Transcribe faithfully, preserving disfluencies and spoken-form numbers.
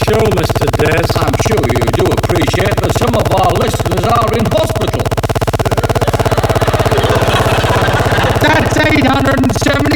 show, Mister Des. I'm sure you do appreciate that some of our listeners are in hospital. That's eight hundred seventy